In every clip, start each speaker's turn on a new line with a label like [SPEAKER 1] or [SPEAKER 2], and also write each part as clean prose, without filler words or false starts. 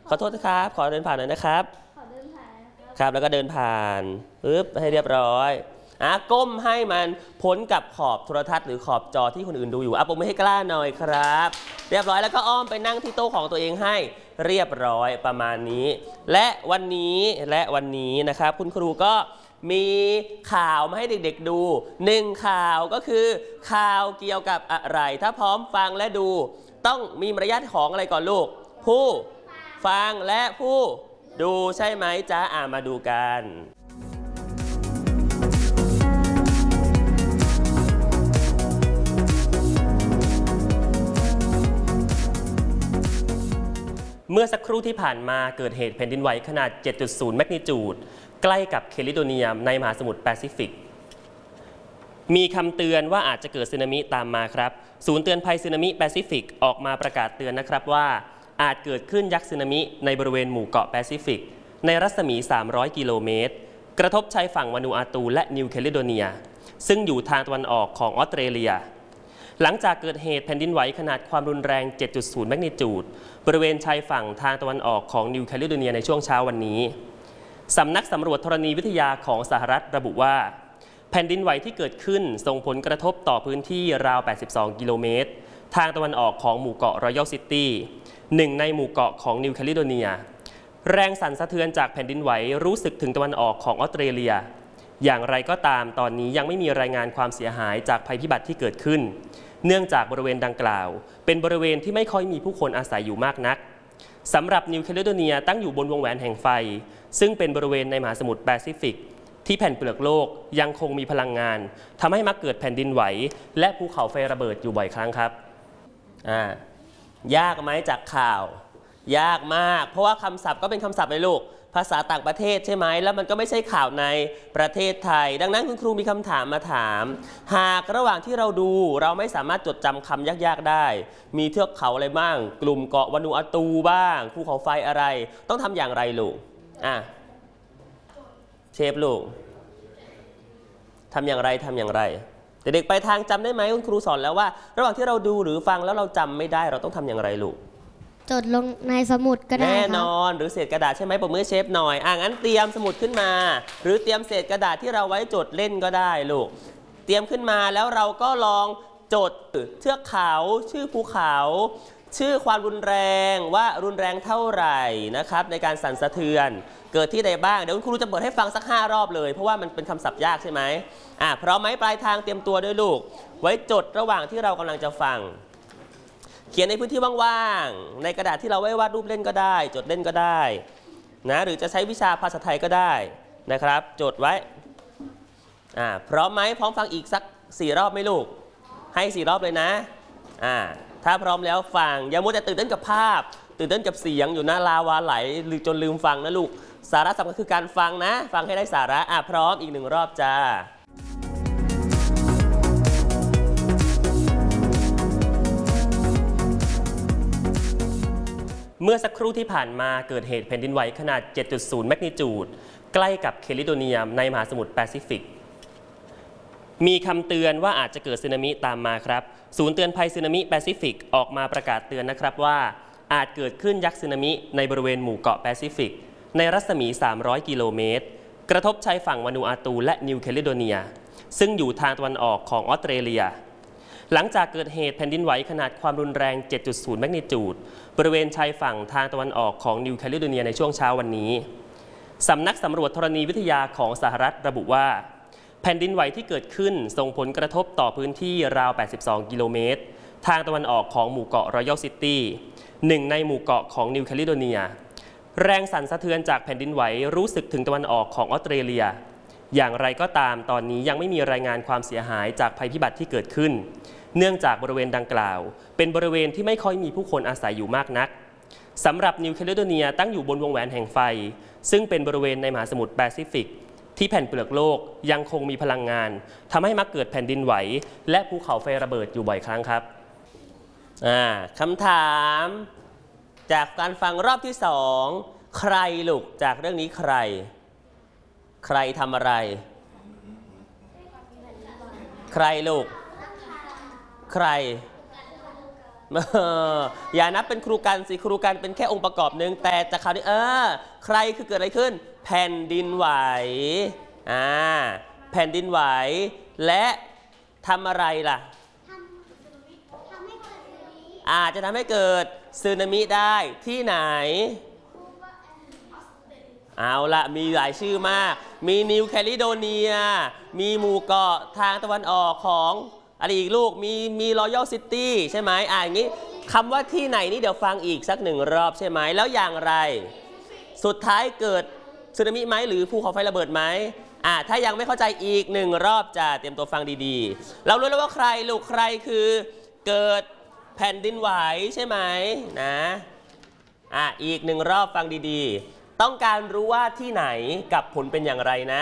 [SPEAKER 1] ขอโทษนะครับขอเดินผ่านหน่อยนะครับขอเดินผ่านครับแล้วก็เดินผ่านปึ๊บให้เรียบร้อยก้มให้มันพ้นกับขอบโทรทัศน์หรือขอบจอที่คนอื่นดูอยู่ปรบมือให้กล้าหน่อยครับเรียบร้อยแล้วก็อ้อมไปนั่งที่โต๊ะของตัวเองให้เรียบร้อยประมาณนี้และวันนี้นะครับคุณครูก็มีข่าวมาให้เด็กๆดู1ข่าวก็คือข่าวเกี่ยวกับอะไรถ้าพร้อมฟังและดูต้องมีมารยาทของอะไรก่อนลูกผู้ฟังและผู้ดูใช่ไหมจ๊ะมาดูกันเมื่อสักครู่ที่ผ่านมาเกิดเหตุแผ่นดินไหวขนาด 7.0 แมกนิจูดใกล้กับแคลิโดเนียในมหาสมุทรแปซิฟิกมีคำเตือนว่าอาจจะเกิดสึนามิตามมาครับศูนย์เตือนภัยสึนามิแปซิฟิกออกมาประกาศเตือนนะครับว่าอาจเกิดขึ้นยักษ์สึนามิในบริเวณหมู่เกาะแปซิฟิกในรัศมี 300 กิโลเมตรกระทบชายฝั่งวานูอาตูและนิวแคลิโดเนียซึ่งอยู่ทางตะวันออกของออสเตรเลียหลังจากเกิดเหตุแผ่นดินไหวขนาดความรุนแรง 7.0 แมกนิจูดบริเวณชายฝั่งทางตะวันออกของนิวแคลิโดเนียในช่วงเช้าวันนี้สำนักสำรวจธรณีวิทยาของสหรัฐระบุว่าแผ่นดินไหวที่เกิดขึ้นส่งผลกระทบต่อพื้นที่ราว 82 กิโลเมตรทางตะวันออกของหมู่เกาะรอยัลซิตี้หนึ่งในหมู่เกาะของนิวแคลิโดเนียแรงสั่นสะเทือนจากแผ่นดินไหวรู้สึกถึงตะวันออกของออสเตรเลียอย่างไรก็ตามตอนนี้ยังไม่มีรายงานความเสียหายจากภัยพิบัติที่เกิดขึ้นเนื่องจากบริเวณดังกล่าวเป็นบริเวณที่ไม่ค่อยมีผู้คนอาศัยอยู่มากนักสำหรับนิวแคลิโดเนียตั้งอยู่บนวงแหวนแห่งไฟซึ่งเป็นบริเวณในมหาสมุทรแปซิฟิกที่แผ่นเปลือกโลกยังคงมีพลังงานทำให้มักเกิดแผ่นดินไหวและภูเขาไฟระเบิดอยู่บ่อยครั้งครับยากไหมจากข่าวยากมากเพราะว่าคำศัพท์ก็เป็นคำศัพท์เลยลูกภาษาต่างประเทศใช่ไหมแล้วมันก็ไม่ใช่ข่าวในประเทศไทยดังนั้นคุณครูมีคำถามมาถามหากระหว่างที่เราดูเราไม่สามารถจดจำคำยากๆได้มีเทือกเขาอะไรบ้างกลุ่มเกาะวานูอาตูบ้างภูเขาไฟอะไรต้องทำอย่างไรลูกเชฟลูกทำอย่างไรเด็กๆไปทางจำได้ไหมคุณครูสอนแล้วว่าระหว่างที่เราดูหรือฟังแล้วเราจำไม่ได้เราต้องทำอย่างไรลูก
[SPEAKER 2] จดลงในสมุดก็ได้
[SPEAKER 1] แน่นอนหรือเศษกระดาษใช่ไหมปรบมือเชฟหน่อยงั้นเตรียมสมุดขึ้นมาหรือเตรียมเศษกระดาษที่เราไว้จดเล่นก็ได้ลูกเตรียมขึ้นมาแล้วเราก็ลองจดเทือกเขาชื่อภูเขาชื่อความรุนแรงว่ารุนแรงเท่าไหร่นะครับในการสั่นสะเทือนเกิดที่ใดบ้างเดี๋ยวคุณครูจะเปิดให้ฟังสัก5 รอบเลยเพราะว่ามันเป็นคำศัพท์ยากใช่ไหมพร้อมไหมปลายทางเตรียมตัวด้วยลูกไว้จดระหว่างที่เรากำลังจะฟังเขียนในพื้นที่ว่างๆในกระดาษที่เราไว้วาดรูปเล่นก็ได้จดเล่นก็ได้นะหรือจะใช้วิชาภาษาไทยก็ได้นะครับจดไว้พร้อมไหมพร้อมฟังอีกสัก4 รอบไหมลูกให้4 รอบเลยนะถ้าพร้อมแล้วฟังอย่ามัวแต่ตื่นเต้นกับภาพตื่นเต้นกับเสียงอยู่นะลาวาไหลหรือจนลืมฟังนะลูกสาระสำคัญคือการฟังนะฟังให้ได้สาระพร้อมอีก1 รอบจ้าเมื่อสักครู่ที่ผ่านมาเกิดเหตุแผ่นดินไหวขนาด 7.0 แมกนิจูดใกล้กับแคลิโดเนียในมหาสมุทรแปซิฟิกมีคำเตือนว่าอาจจะเกิดสึนามิตามมาครับศูนย์เตือนภัยสึนามิแปซิฟิกออกมาประกาศเตือนนะครับว่าอาจเกิดขึ้นยักษ์สึนามิในบริเวณหมู่เกาะแปซิฟิกในรัศมี 300 กิโลเมตรกระทบชายฝั่งวานูอาตูและนิวแคลิโดเนียซึ่งอยู่ทางตะวันออกของออสเตรเลียหลังจากเกิดเหตุแผ่นดินไหวขนาดความรุนแรง 7.0 แมกนิจูดบริเวณชายฝั่งทางตะวันออกของนิวแคลิโดเนียในช่วงเช้าวันนี้สำนักสำรวจธรณีวิทยาของสหรัฐระบุว่าแผ่นดินไหวที่เกิดขึ้นส่งผลกระทบต่อพื้นที่ราว 82 กิโลเมตรทางตะวันออกของหมู่เกาะรอยัลซิตี้หนึ่งในหมู่เกาะของนิวแคลิโดเนียแรงสั่นสะเทือนจากแผ่นดินไหวรู้สึกถึงตะวันออกของออสเตรเลียอย่างไรก็ตามตอนนี้ยังไม่มีรายงานความเสียหายจากภัยพิบัติที่เกิดขึ้นเนื่องจากบริเวณดังกล่าวเป็นบริเวณที่ไม่ค่อยมีผู้คนอาศัยอยู่มากนักสำหรับนิวแคลิโดเนียตั้งอยู่บนวงแหวนแห่งไฟซึ่งเป็นบริเวณในมหาสมุทรแปซิฟิกที่แผ่นเปลือกโลกยังคงมีพลังงานทำให้มักเกิดแผ่นดินไหวและภูเขาไฟระเบิดอยู่บ่อยครั้งครับคำถามจากการฟังรอบที่2ใครลูกจากเรื่องนี้ใครทำอะไรใครลูกใครอย่านับเป็นครูกันสิครูกันเป็นแค่องค์ประกอบหนึ่งแต่จากคราวนี้ใครคือเกิดอะไรขึ้นแผ่นดินไหวแผ่นดินไหวและทำอะไรล่ะอาจจะทำให้เกิดสึนามิได้ที่ไหนเอาละมีหลายชื่อมากมีนิวแคลิโดเนียมีหมู่เกาะทางตะวันออกของอะไรอีกลูกมีรอยัลซิตี้ใช่ไหมอย่างนี้คำว่าที่ไหนนี่เดี๋ยวฟังอีกสักหนึ่งรอบใช่ไหมแล้วอย่างไรสุดท้ายเกิดสึนามิไหมหรือภูเขาไฟระเบิดไหมถ้ายังไม่เข้าใจอีกหนึ่งรอบจะเตรียมตัวฟังดีๆเรารู้แล้วว่าใครลูกใครคือเกิดแผ่นดินไหวใช่ไหมนะอีกหนึ่งรอบฟังดีๆต้องการรู้ว่าที่ไหนกับผลเป็นอย่างไรนะ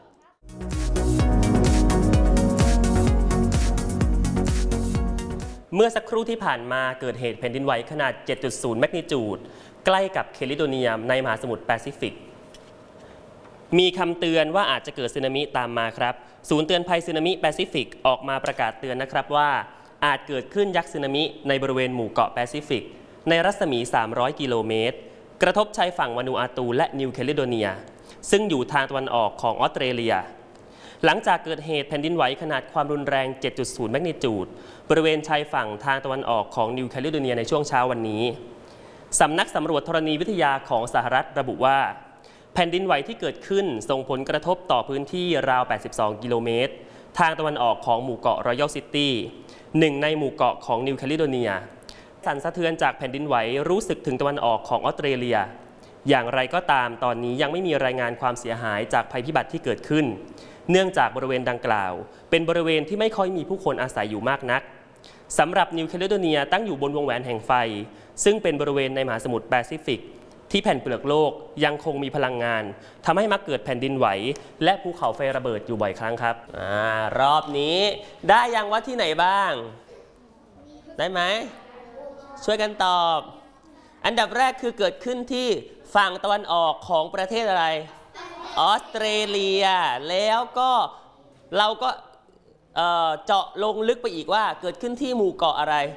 [SPEAKER 1] เมื่อสักครู่ที่ผ่านมาเกิดเหตุแผ่นดินไหวขนาด 7.0 แมกนิจูดใกล้กับเคลิโดเนียในมหาสมุทรแปซิฟิกมีคำเตือนว่าอาจจะเกิดสึนามิตามมาครับศูนย์เตือนภัยสึนามิแปซิฟิกออกมาประกาศเตือนนะครับว่าอาจเกิดคลื่นยักษ์สึนามิในบริเวณหมู่เกาะแปซิฟิกในรัศมี 300 กิโลเมตรกระทบชายฝั่งวานูอาตูและนิวแคลิโดเนียซึ่งอยู่ทางตะวันออกของออสเตรเลียหลังจากเกิดเหตุแผ่นดินไหวขนาดความรุนแรง 7.0 แมกนิจูดบริเวณชายฝั่งทางตะวันออกของนิวแคลิโดเนียในช่วงเช้าวันนี้สำนักสำรวจธรณีวิทยาของสหรัฐระบุว่าแผ่นดินไหวที่เกิดขึ้นส่งผลกระทบต่อพื้นที่ราว 82 กิโลเมตรทางตะวันออกของหมู่เกาะรอยัลซิตี้หนึ่งในหมู่เกาะของนิวแคลิโดเนียสั่นสะเทือนจากแผ่นดินไหวรู้สึกถึงตะวันออกของออสเตรเลียอย่างไรก็ตามตอนนี้ยังไม่มีรายงานความเสียหายจากภัยพิบัติที่เกิดขึ้นเนื่องจากบริเวณดังกล่าวเป็นบริเวณที่ไม่ค่อยมีผู้คนอาศัยอยู่มากนักสำหรับนิวแคลิโดเนียตั้งอยู่บนวงแหวนแห่งไฟซึ่งเป็นบริเวณในมหาสมุทรแปซิฟิกที่แผ่นเปลือกโลกยังคงมีพลังงานทำให้มักเกิดแผ่นดินไหวและภูเขาไฟระเบิดอยู่บ่อยครั้งครับรอบนี้ได้ยังว่าที่ไหนบ้างได้ไหมช่วยกันตอบอันดับแรกคือเกิดขึ้นที่ฝั่งตะวันออกของประเทศอะไรออสเตรเลียแล้วก็เราก็เจาะลงลึกไปอีกว่าเกิดขึ้นที่หมู่เกาะอะไร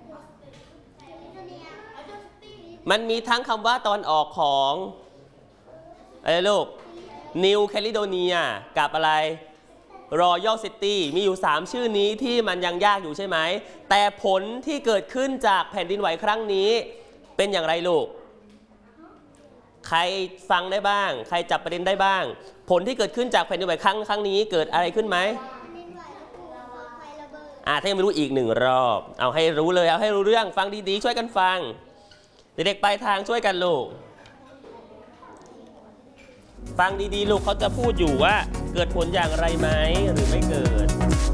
[SPEAKER 1] มันมีทั้งคำว่าตะวันออกของอะไรลูกนิวแคลิโดเนียกับอะไรรอยัลซิตี้มีอยู่3ชื่อนี้ที่มันยังยากอยู่ใช่ไหมแต่ผลที่เกิดขึ้นจากแผ่นดินไหวครั้งนี้เป็นอย่างไรลูกใครฟังได้บ้างใครจับประเด็นได้บ้างผลที่เกิดขึ้นจากแผ่นดินไหวครั้งนี้เกิดอะไรขึ้นไหมถ้ายังไม่รู้อีกหนึ่งรอบเอาให้รู้เลยเอาให้รู้เรื่องฟังดีๆช่วยกันฟังเด็กๆปลายทางช่วยกันลูกฟังดีๆลูกเขาจะพูดอยู่ว่าเกิดผลอย่างไรไหมหรือไม่เกิด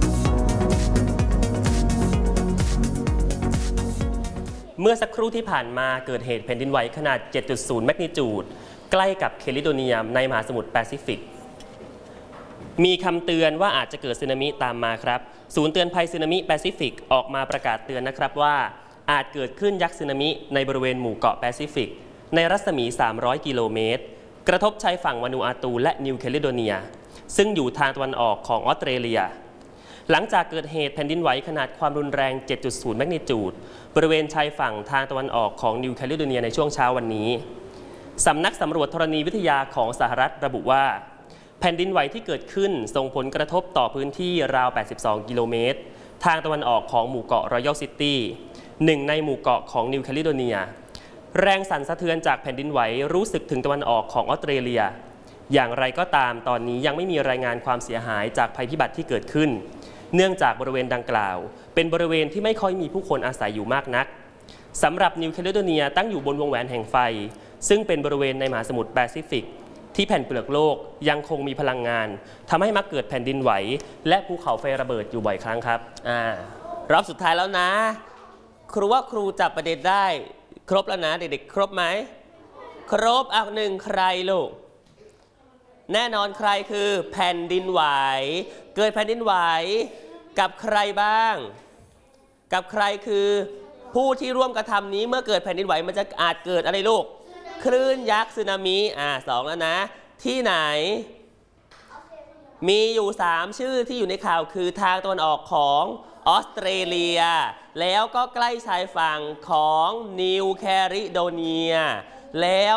[SPEAKER 1] เมื่อสักครู่ที่ผ่านมาเกิดเหตุแผ่นดินไหวขนาด 7.0 แมกนิจูดใกล้กับเคลิโดเนียในมหาสมุทรแปซิฟิกมีคำเตือนว่าอาจจะเกิดสึนามิตามมาครับศูนย์เตือนภัยสึนามิแปซิฟิกออกมาประกาศเตือนนะครับว่าอาจเกิดขึ้นยักษ์สึนามิในบริเวณหมู่เกาะแปซิฟิกในรัศมี 300 กิโลเมตรกระทบชายฝั่งวานูอาตูและนิวแคลิโดเนียซึ่งอยู่ทางตะวันออกของออสเตรเลียหลังจากเกิดเหตุแผ่นดินไหวขนาดความรุนแรง 7.0 แมกนิจูดบริเวณชายฝั่งทางตะวันออกของนิวแคลิโดเนียในช่วงเช้าวันนี้สำนักสำรวจธรณีวิทยาของสหรัฐระบุว่าแผ่นดินไหวที่เกิดขึ้นส่งผลกระทบต่อพื้นที่ราว 82 กิโลเมตรทางตะวันออกของหมู่เกาะรอยัลซิตี้หนึ่งในหมู่เกาะของนิวแคลิโดเนียแรงสั่นสะเทือนจากแผ่นดินไหวรู้สึกถึงตะวันออกของออสเตรเลียอย่างไรก็ตามตอนนี้ยังไม่มีรายงานความเสียหายจากภัยพิบัติที่เกิดขึ้นเนื่องจากบริเวณดังกล่าวเป็นบริเวณที่ไม่ค่อยมีผู้คนอาศัยอยู่มากนักสำหรับนิวแคลิโดเนียตั้งอยู่บนวงแหวนแห่งไฟซึ่งเป็นบริเวณในมหาสมุทรแปซิฟิกที่แผ่นเปลือกโลกยังคงมีพลังงานทำให้มักเกิดแผ่นดินไหวและภูเขาไฟระเบิดอยู่บ่อยครั้งครับรอบสุดท้ายแล้วนะครูว่าครูจับประเด็นได้ครบแล้วนะเด็กๆครบไหมครบหนึ่งใครลูกแน่นอนใครคือแผ่นดินไหวเกิดแผ่นดินไหวกับใครบ้างกับใครคือผู้ที่ร่วมกระทำนี้เมื่อเกิดแผ่นดินไหวมันจะอาจเกิดอะไรลูกคลื่นยักษ์สึนามิ2แล้วนะที่ไหนมีอยู่3ชื่อที่อยู่ในข่าวคือทางตะวันออกของออสเตรเลีย แล้วก็ใกล้ชายฝั่งของนิวแคลิโดเนียแล้ว